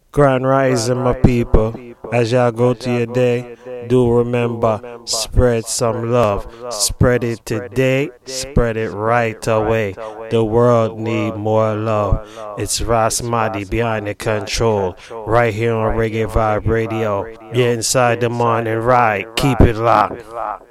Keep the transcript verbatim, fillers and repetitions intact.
Grand rising, my people. As y'all go to your day, do remember, spread some love. Spread it today, spread it right away. The world need more love. It's Rasmadi behind the control, right here on Reggae Vibe Radio. You're inside the morning ride. Keep it locked.